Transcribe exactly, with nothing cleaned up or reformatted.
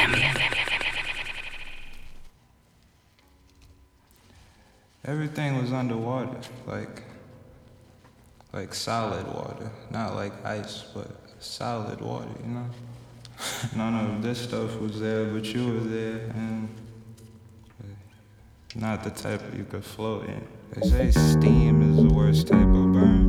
Everything was underwater, like like solid water, not like ice, but solid water, you know? None of this stuff was there, but you were there, and not the type you could float in. They say steam is the worst type of burn.